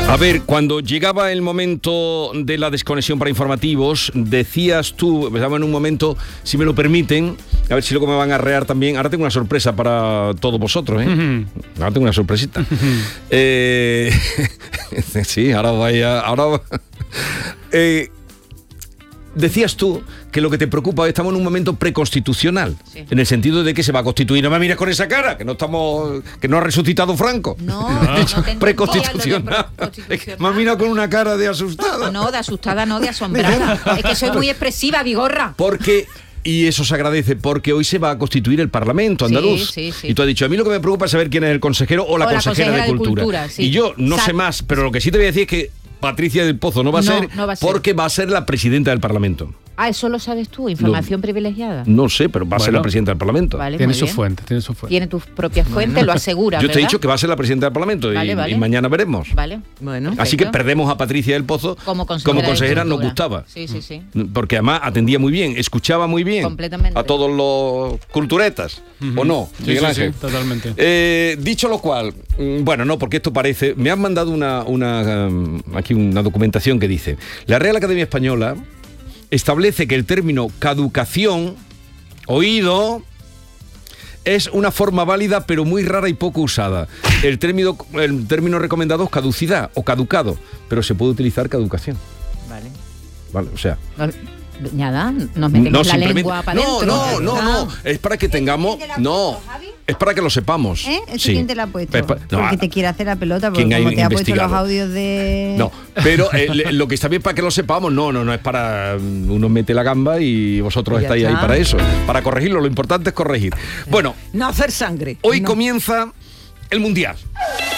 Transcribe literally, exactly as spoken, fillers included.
A ver, cuando llegaba el momento de la desconexión para informativos, decías tú, estaba en un momento, si me lo permiten, a ver si luego me van a arrear también. Ahora tengo una sorpresa para todos vosotros, ¿eh? Uh-huh. Ahora tengo una sorpresita. Uh-huh. Eh, sí, ahora vaya, ahora eh, decías tú que lo que te preocupa, estamos en un momento preconstitucional, sí. En el sentido de que se va a constituir. No me mires con esa cara, que no estamos, que no ha resucitado Franco. No, no, no preconstitucional. Es que me ha mirado con una cara de asustada. No, de asustada, no, de asombrada. Es que soy muy expresiva, Vigorra. Porque... Y eso se agradece porque hoy se va a constituir el Parlamento andaluz. Sí, sí, sí. Y tú has dicho, a mí lo que me preocupa es saber quién es el consejero o la, o consejera, la consejera de, de Cultura. Cultura sí. Y yo no Sa- sé más, pero lo que sí te voy a decir es que Patricia del Pozo no va a, no, ser, no va a ser porque va a ser la presidenta del Parlamento. Ah, eso lo sabes tú, información no, privilegiada. No sé, pero va a bueno, ser la presidenta del Parlamento. Vale, tiene su fuente, tiene su fuente. Tiene tus propias fuentes, bueno. Lo asegura, Yo ¿verdad? te he dicho que va a ser la presidenta del Parlamento vale, y, vale. y mañana veremos. Vale, bueno. Así perfecto. Que perdemos a Patricia del Pozo como consejera, como consejera nos gustaba. Sí, sí, sí. Porque además atendía muy bien, escuchaba muy bien. Completamente. A todos los culturetas, uh-huh. ¿O no? Sí, Miguel sí, Ángel. Sí, totalmente. Eh, dicho lo cual, bueno, no, porque esto parece... Me han mandado una, una um, aquí una documentación que dice: la Real Academia Española establece que el término caducación, oído, es una forma válida pero muy rara y poco usada. El término, el término recomendado es caducidad o caducado, pero se puede utilizar caducación. Vale. Vale, o sea... No. Nada, nos metemos no, la lengua para no, adentro. No, no, no, no, es para que tengamos... No, es para que lo sepamos. ¿Eh? ¿Eso sí. quién te la ha puesto? Pa, no, porque te quiere hacer la pelota, porque como te ha puesto los audios de... No, pero eh, lo que está bien para que lo sepamos, no, no, no es para... Uno mete la gamba y vosotros estáis está. ahí para eso. Para corregirlo, lo importante es corregir. Bueno... No hacer sangre. Hoy no. comienza el Mundial.